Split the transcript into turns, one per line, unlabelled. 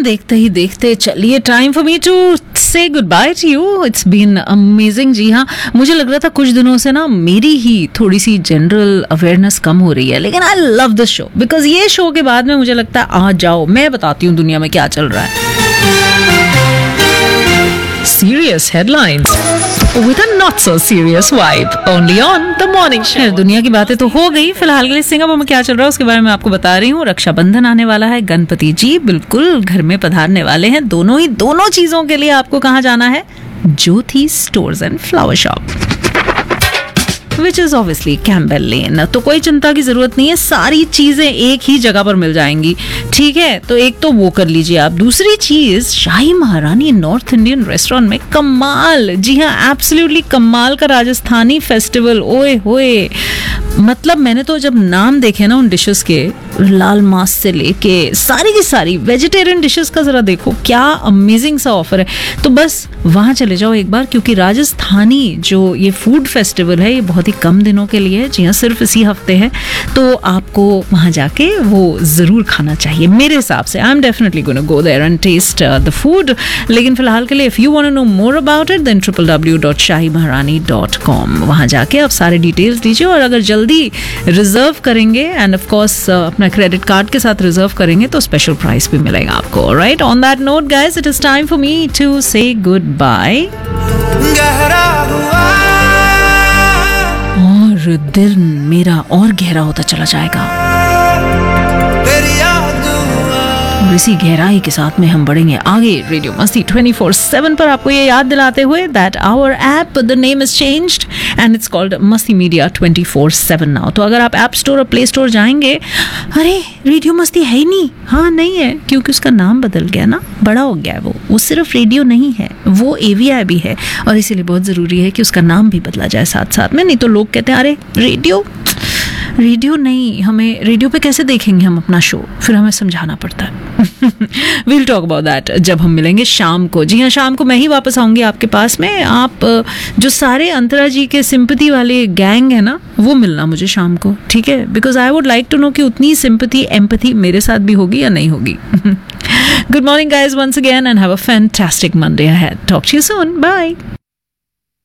देखते ही देखते चलिए टाइम फॉर मी टू से good by two you. It's been amazing. जी हाँ, मुझे लग रहा था कुछ दिनों से ना मेरी ही थोड़ी सी जनरल अवेयरनेस कम हो रही है, लेकिन I love this show because ये शो के बाद में मुझे लगता है आ जाओ मैं बताती हूँ दुनिया में क्या चल रहा है. Serious headlines with a not so serious vibe only on the morning show. दुनिया की बातें तो हो गई. फिलहाल के लिए सिंगापुर में क्या चल रहा है उसके बारे में आपको बता रही हूँ. रक्षाबंधन आने वाला है. गणपति जी बिल्कुल घर में पधारने वाले हैं. दोनों चीजों के लिए आपको कहाँ जाना है? ज्योति stores and flower shop, which is obviously Campbell लेन. तो कोई चिंता की जरूरत नहीं है, सारी चीजें एक ही जगह पर मिल जाएंगी. ठीक है, तो एक तो वो कर लीजिए आप. दूसरी चीज, शाही महारानी नॉर्थ इंडियन रेस्टोरेंट में कमाल, जी हाँ एब्सोल्युटली कमाल का राजस्थानी फेस्टिवल. ओए होए, मतलब मैंने तो जब नाम देखे ना उन डिशेस के, लाल मांस से लेके सारी की सारी वेजिटेरियन डिशेस का जरा देखो क्या अमेजिंग सा ऑफर है. तो बस वहां चले जाओ एक बार, क्योंकि राजस्थानी जो ये फूड फेस्टिवल है ये बहुत ही कम दिनों के लिए है. जी हाँ, सिर्फ इसी हफ्ते है. तो आपको वहां जाके वो जरूर खाना चाहिए मेरे हिसाब से. I am definitely gonna go there and test the food. लेकिन फिलहाल के लिए if you want to know more about it then www.shahimaharani.com. वहां जाके आप सारे डिटेल्स दीजिए, और अगर जल्दी रिजर्व करेंगे एंड ऑफ कोर्स अपना क्रेडिट कार्ड के साथ रिजर्व करेंगे तो स्पेशल प्राइस भी मिलेगा आपको. Right, on that note guys, it is time for me to से गुड बाय. और दिल मेरा और गहरा होता चला जाएगा, और इसी गहराई के साथ में हम बढ़ेंगे आगे रेडियो मस्ती 24/7 पर. आपको ये याद दिलाते हुए that our app, the name is changed and it's called मस्ती मीडिया 24/7 नाउ. तो अगर आप ऐप स्टोर और प्ले स्टोर जाएंगे, अरे रेडियो मस्ती है ही नहीं, हाँ नहीं है, क्योंकि उसका नाम बदल गया ना, बड़ा हो गया है. वो सिर्फ रेडियो नहीं है, वो AVI भी है, और इसीलिए बहुत ज़रूरी है कि उसका नाम भी बदला जाए साथ साथ में. नहीं तो लोग कहते हैं अरे रेडियो नहीं, हमें रेडियो पे कैसे देखेंगे हम अपना शो, फिर हमें समझाना पड़ता है. वील टॉक अबाउट दैट जब हम मिलेंगे शाम को. जी हाँ, शाम को मैं ही वापस आऊंगी आपके पास में. आप जो सारे अंतरा जी के सिंपैथी वाले गैंग है ना, वो मिलना मुझे शाम को, ठीक है? Because I would like to know कि उतनी सिंपैथी एम्पैथी मेरे साथ भी होगी या नहीं होगी. Good morning guys once again and have a fantastic Monday ahead. Talk to you soon. Bye.